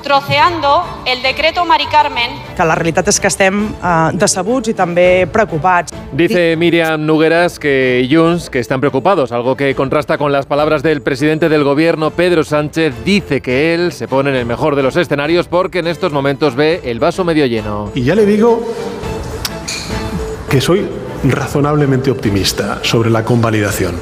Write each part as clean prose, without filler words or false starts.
troceando el decreto Mari Carmen. Que la realitat és que estem decebuts i també preocupats. Dice Míriam Nogueras que Junts que están preocupados, algo que contrasta con las palabras del presidente del gobierno, Pedro Sánchez. Dice que él se pone en el mejor de los escenarios porque en estos momentos ve el vaso medio lleno. Y ya le digo que soy razonablemente optimista sobre la convalidación.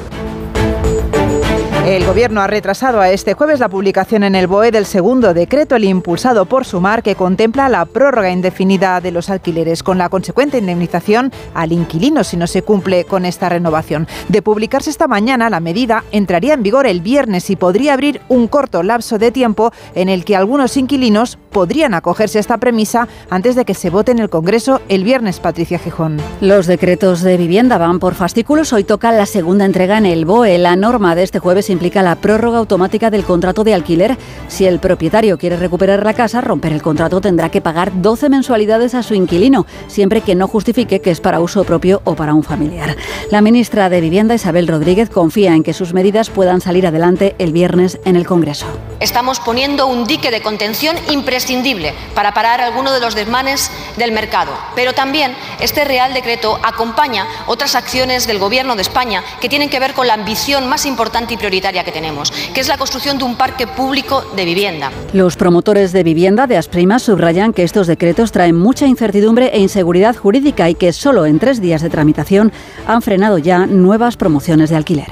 El Gobierno ha retrasado a este jueves la publicación en el BOE del segundo decreto, el impulsado por Sumar, que contempla la prórroga indefinida de los alquileres, con la consecuente indemnización al inquilino si no se cumple con esta renovación. De publicarse esta mañana, la medida entraría en vigor el viernes y podría abrir un corto lapso de tiempo en el que algunos inquilinos podrían acogerse a esta premisa antes de que se vote en el Congreso el viernes. Patricia Gijón. Los decretos de vivienda van por fascículos. Hoy toca la segunda entrega en el BOE. La norma de este jueves implica la prórroga automática del contrato de alquiler. Si el propietario quiere recuperar la casa, romper el contrato tendrá que pagar 12 mensualidades a su inquilino, siempre que no justifique que es para uso propio o para un familiar. La ministra de Vivienda, Isabel Rodríguez, confía en que sus medidas puedan salir adelante el viernes en el Congreso. Estamos poniendo un dique de contención imprescindible para parar alguno de los desmanes del mercado. Pero también este Real Decreto acompaña otras acciones del Gobierno de España que tienen que ver con la ambición más importante y prioritaria que tenemos, que es la construcción de un parque público de vivienda. Los promotores de vivienda de Asprima subrayan que estos decretos traen mucha incertidumbre e inseguridad jurídica y que solo en 3 días de tramitación han frenado ya nuevas promociones de alquiler.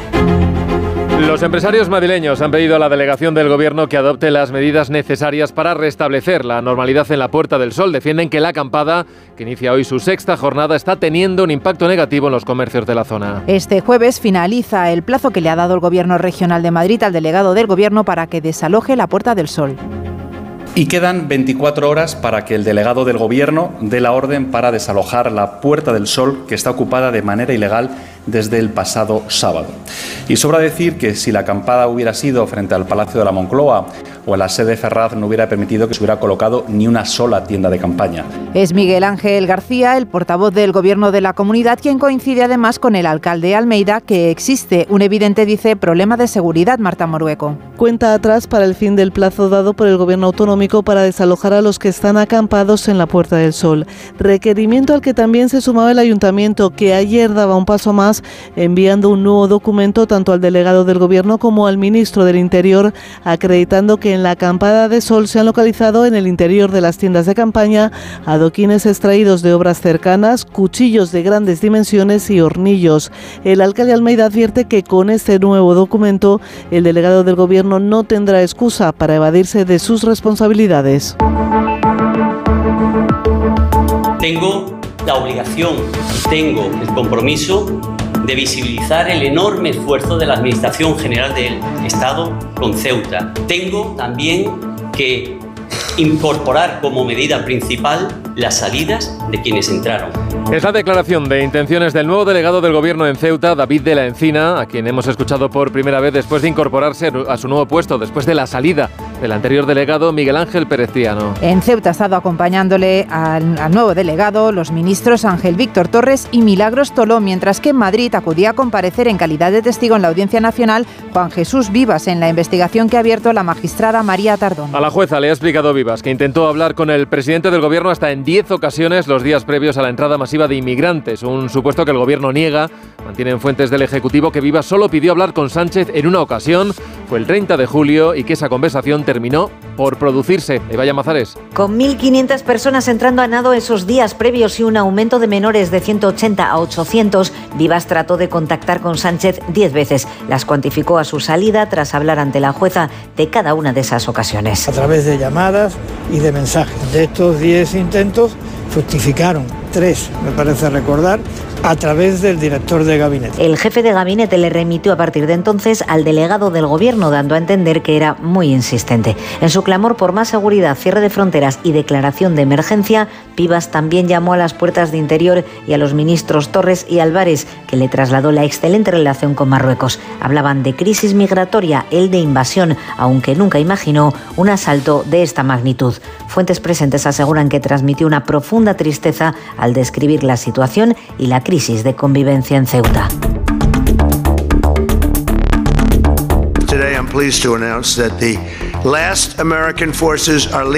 Los empresarios madrileños han pedido a la delegación del Gobierno que adopte las medidas necesarias para restablecer la normalidad en la Puerta del Sol. Defienden que la acampada, que inicia hoy su 6ª jornada, está teniendo un impacto negativo en los comercios de la zona. Este jueves finaliza el plazo que le ha dado el Gobierno regional de Madrid al delegado del Gobierno para que desaloje la Puerta del Sol. Y quedan 24 horas para que el delegado del Gobierno dé la orden para desalojar la Puerta del Sol, que está ocupada de manera ilegal desde el pasado sábado. Y sobra decir que si la acampada hubiera sido frente al Palacio de la Moncloa o en la sede de Ferraz, no hubiera permitido que se hubiera colocado ni una sola tienda de campaña. Es Miguel Ángel García, el portavoz del Gobierno de la comunidad, quien coincide además con el alcalde de Almeida que existe un evidente, dice, problema de seguridad. Marta Morueco. Cuenta atrás para el fin del plazo dado por el Gobierno autonómico para desalojar a los que están acampados en la Puerta del Sol. Requerimiento al que también se sumaba el Ayuntamiento, que ayer daba un paso más enviando un nuevo documento tanto al delegado del Gobierno como al ministro del Interior, acreditando que en la acampada de Sol se han localizado en el interior de las tiendas de campaña adoquines extraídos de obras cercanas, cuchillos de grandes dimensiones y hornillos. El alcalde Almeida advierte que con este nuevo documento el delegado del Gobierno no tendrá excusa para evadirse de sus responsabilidades. Tengo la obligación, tengo el compromiso de visibilizar el enorme esfuerzo de la Administración General del Estado con Ceuta. Tengo también que incorporar como medida principal las salidas de quienes entraron. Es la declaración de intenciones del nuevo delegado del Gobierno en Ceuta, David de la Encina, a quien hemos escuchado por primera vez después de incorporarse a su nuevo puesto, después de la salida del anterior delegado, Miguel Ángel Pereciano. En Ceuta ha estado acompañándole al nuevo delegado los ministros Ángel Víctor Torres y Milagros Toló, mientras que en Madrid acudía a comparecer en calidad de testigo en la Audiencia Nacional Juan Jesús Vivas en la investigación que ha abierto la magistrada María Tardón. A la jueza le ha explicado Vivas que intentó hablar con el presidente del Gobierno hasta en 10 ocasiones los días previos a la entrada masiva de inmigrantes, un supuesto que el Gobierno niega. Mantienen fuentes del Ejecutivo que Vivas solo pidió hablar con Sánchez en una ocasión, fue el 30 de julio, y que esa conversación terminó por producirse. Eva Llamazares. Con 1.500 personas entrando a nado esos días previos y un aumento de menores de 180 a 800, Vivas trató de contactar con Sánchez 10 veces. Las cuantificó a su salida tras hablar ante la jueza de cada una de esas ocasiones. A través de llamadas y de mensajes. De estos 10 intentos, fructificaron 3, me parece recordar, a través del director de gabinete. El jefe de gabinete le remitió a partir de entonces al delegado del Gobierno, dando a entender que era muy insistente. En su clamor por más seguridad, cierre de fronteras y declaración de emergencia, Vivas también llamó a las puertas de Interior y a los ministros Torres y Álvarez, que le trasladó la excelente relación con Marruecos. Hablaban de crisis migratoria, él de invasión, aunque nunca imaginó un asalto de esta magnitud. Fuentes presentes aseguran que transmitió una profunda tristeza al describir la situación y la crisis de convivencia en Ceuta. Today I'm pleased to announce that the last American forces are